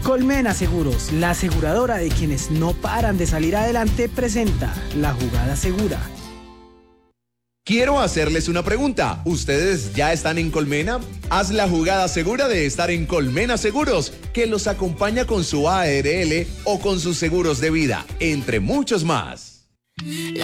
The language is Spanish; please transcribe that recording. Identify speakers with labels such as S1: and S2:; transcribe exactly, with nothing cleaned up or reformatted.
S1: Colmena Seguros, la aseguradora de quienes no paran de salir adelante, presenta La Jugada Segura.
S2: Quiero hacerles una pregunta. ¿Ustedes ya están en Colmena? Haz la jugada segura de estar en Colmena Seguros, que los acompaña con su A R L o con sus seguros de vida, entre muchos más.